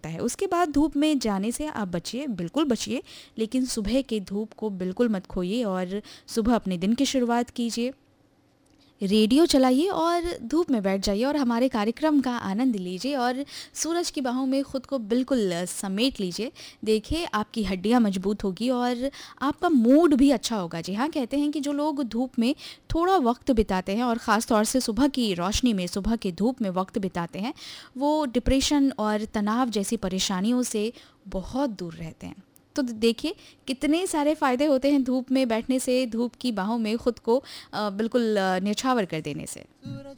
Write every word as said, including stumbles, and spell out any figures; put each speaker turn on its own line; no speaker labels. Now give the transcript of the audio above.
होता है। उसके बाद धूप में जाने से आप बचिए, बिल्कुल बचिए, लेकिन सुबह के धूप को बिल्कुल मत खोइए और सुबह अपने दिन की शुरुआत कीजिए। रेडियो चलाइए और धूप में बैठ जाइए और हमारे कार्यक्रम का आनंद लीजिए और सूरज की बाहों में खुद को बिल्कुल अ, समेट लीजिए। देखिए आपकी हड्डियां मजबूत होगी और आपका मूड भी अच्छा होगा। जी हाँ, कहते हैं कि जो लोग धूप में थोड़ा वक्त बिताते हैं और ख़ास तौर से सुबह की रोशनी में, सुबह की धूप में वक्त बिताते हैं, वो डिप्रेशन और तनाव जैसी परेशानियों से बहुत दूर रहते हैं। तो देखिए कितने सारे फ़ायदे होते हैं धूप में बैठने से, धूप की बाहों में खुद को अ, बिल्कुल अ, न्यौछावर कर देने से।